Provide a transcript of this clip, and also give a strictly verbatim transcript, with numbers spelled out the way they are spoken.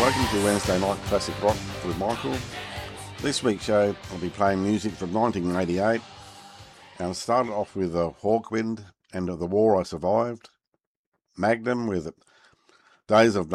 Welcome to Wednesday Night Classic Rock with Michael. This week's show, I'll be playing music from nineteen eighty-eight. And I'll start off with uh, Hawkwind and uh, The War I Survived. Magnum with Days of